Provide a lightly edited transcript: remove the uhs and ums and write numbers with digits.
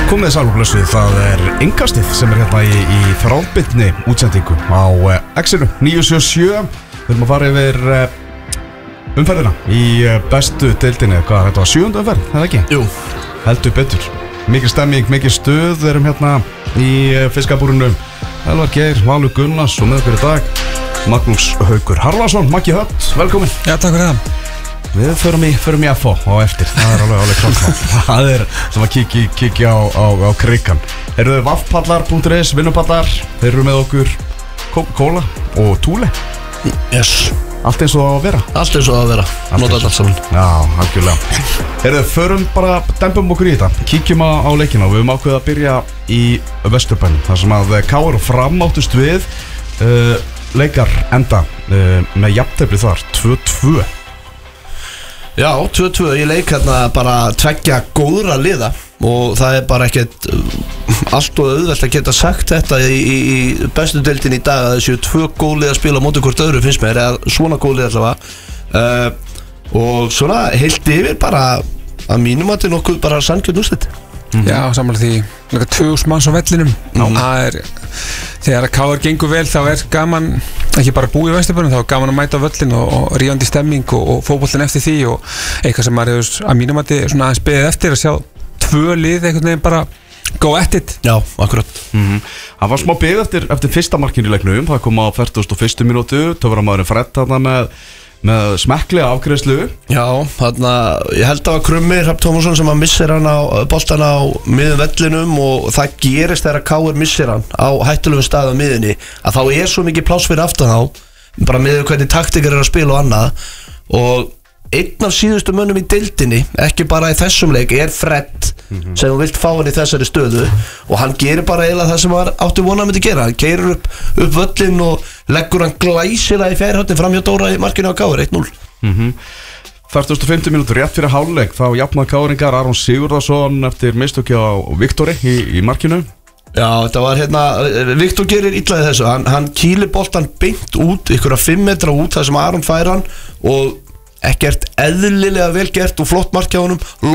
Komið sæl og blessuð, það Innkastið sem hérna í þráðbindni útsendingu á X-inu 977. Við erum að fara yfir umferðina í bestu deildinni. Hvað, þetta var 7. umferð, það ekki? Jú. Heldur betur. Mikil stemming, mikil stuð. Við erum hérna í fiskabúrinu. Elvar Geir, Valur Gunnars og með okkur í dag Magnús Haukur Harlason, Maggi Hödd, velkomin. Já, takk fyrir það. Við förum í FO á eftir. Það alveg klart. Það sem að kíkja á krikan. Eru þau vaffpallar.is, vinnupallar. Þeir eru með okkur Coca-Cola og Thule. Yes. Allt eins og það á að vera. Allt eins og það á að vera. Nota allt saman. Já, algjörlega. Eru þau, förum bara, dempum okkur í þetta. Kíkjum á leikina. Við höfum ákveðið að byrja í Vesturbænum. þar sem að KR og Fram áttust við. Leikar enda með jafntefli þar, 2-2. Já, 2-2, ég leik hérna bara tveggja góðra liða og það bara ekkert allt og auðvelt að geta sagt þetta í bestu deildin í dag að þessu 2 góð lið að spila á móti hvort öðru finnst mér, eða svona góð lið allavega og svona heilt yfir bara að mínum að þetta nokkuð bara sanngjörn úrslit. Já, sammála því, 2000 manns á vellinum. Það þegar að KR gengur vel þá gaman ekki bara búið í Vesturbænum, þá gaman að mæta á völlin og rífandi stemming og fótboltinn eftir því og eitthvað sem maður hefur að mínum að þetta svona aðeins beðið eftir að sjá 2 lið einhvern veginn bara go at it. Já, akkurat. Það var smá beðið eftir fyrsta markinu í leiknum. Það kom á 41. mínútu, töframaðurinn Fred þarna með smekklega afgreiðslu. Já, þarna, ég held að það var Krummi Hrafn Tómasson sem að missir hann á boltan á miðum vellinum og það gerist þegar KR missir hann á hættulegum stað á miðunni að þá svo mikið pláss fyrir aftan á bara með hvernig taktikar að spila og annað og einn af síðustu mönnum í deildinni, ekki bara í þessum leik, Fred sem þú vilt fá hann í þessari stöðu og hann gerir bara eiginlega það sem hann átti vona að myndi gera. Hann keyrir upp völlin og leggur hann glæsilega í fjærhöttin fram hjá Dóra í markinu á KR 1-0. 45 mínútur rétt fyrir hálfleik þá jafnaði KR-ingar Aron Sigurðarsson eftir mistöki á Viktori í markinu. Já, þetta var Viktor gerir illa í þessu, hann kýlir boltan beint út, ykkur að 5 metra út þar sem Aron fær hann og ekkert eðlilega vel gert og flott mark hjá honum.